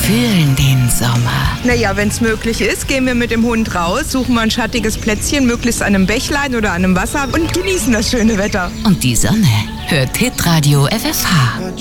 fühlen den Sommer. Naja, wenn es möglich ist, gehen wir mit dem Hund raus, suchen wir ein schattiges Plätzchen, möglichst an einem Bächlein oder an einem Wasser und genießen das schöne Wetter. Und die Sonne hört Hitradio FFH.